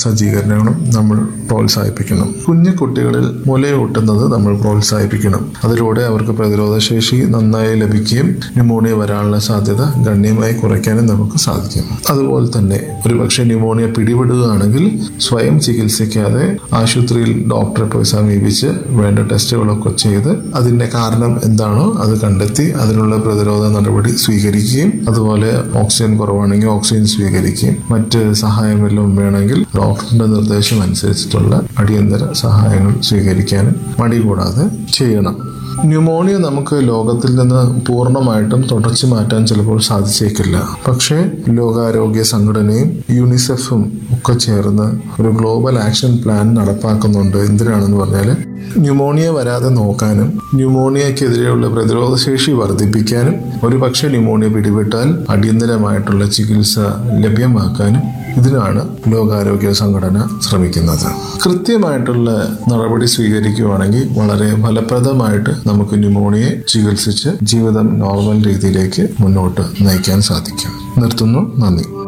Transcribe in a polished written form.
സജ്ജീകരണങ്ങളും നമ്മൾ പ്രോത്സാഹിപ്പിക്കണം. കുഞ്ഞു കുട്ടികളിൽ മുലയൂട്ടുന്നത് നമ്മൾ പ്രോത്സാഹിപ്പിക്കണം. അതിലൂടെ അവർക്ക് പ്രതിരോധശേഷി നന്നായി ലഭിക്കുകയും ന്യൂമോണിയ വരാനുള്ള സാധ്യത ഗണ്യമായി കുറയ്ക്കാനും നമുക്ക് സാധിക്കും. അതുപോലെ തന്നെ ഒരുപക്ഷെ ന്യൂമോണിയ പിടിപെടുകയാണെങ്കിൽ സ്വയം ചികിത്സിക്കാതെ ആശുപത്രിയിൽ ഡോക്ടറെ പോയി സമീപിച്ച് വേണ്ട ടെസ്റ്റുകളൊക്കെ ചെയ്ത് അതിന്റെ കാരണം എന്താണോ അത് കണ്ടെത്തി അതിനുള്ള പ്രതിരോധ നടപടി സ്വീകരിക്കുകയും അതുപോലെ ഓക്സിജൻ കുറവാണെങ്കിൽ ഓക്സിജൻ സ്വീകരിക്കുകയും മറ്റ് സഹായം വല്ലതും വേണമെങ്കിൽ ഡോക്ടറിന്റെ നിർദ്ദേശം അനുസരിച്ചിട്ടുള്ള അടിയന്തര സഹായങ്ങൾ സ്വീകരിക്കാനും മടി കൂടാതെ ചെയ്യണം. ന്യൂമോണിയ നമുക്ക് ലോകത്തിൽ നിന്ന് പൂർണ്ണമായിട്ടും തുടച്ചു മാറ്റാൻ ചിലപ്പോൾ സാധിച്ചേക്കില്ല. പക്ഷേ ലോകാരോഗ്യ സംഘടനയും യൂണിസെഫും ഒക്കെ ചേർന്ന് ഒരു ഗ്ലോബൽ ആക്ഷൻ പ്ലാൻ നടപ്പാക്കുന്നുണ്ട്. എന്തിനാണെന്ന് പറഞ്ഞാൽ ന്യൂമോണിയ വരാതെ നോക്കാനും ന്യൂമോണിയക്കെതിരെയുള്ള പ്രതിരോധശേഷി വർദ്ധിപ്പിക്കാനും ഒരുപക്ഷെ ന്യൂമോണിയ പിടിപെട്ടാൽ അടിയന്തരമായിട്ടുള്ള ചികിത്സ ലഭ്യമാക്കാനും ഇതിനാണ് ലോകാരോഗ്യ സംഘടന ശ്രമിക്കുന്നത്. കൃത്യമായിട്ടുള്ള നടപടി സ്വീകരിക്കുകയാണെങ്കിൽ വളരെ ഫലപ്രദമായിട്ട് നമുക്ക് ന്യൂമോണിയയെ ചികിത്സിച്ച് ജീവിതം നോർമൽ രീതിയിലേക്ക് മുന്നോട്ട് നയിക്കാൻ സാധിക്കും. നിർത്തുന്നു. നന്ദി.